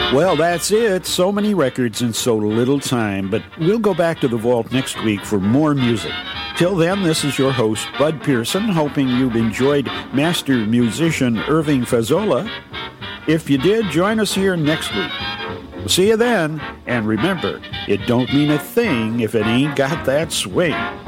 Well, that's it. So many records in so little time, but we'll go back to the vault next week for more music. Till then, this is your host, Bud Pearson, hoping you've enjoyed master musician Irving Fazola. If you did, join us here next week. We'll see you then, and remember, it don't mean a thing if it ain't got that swing.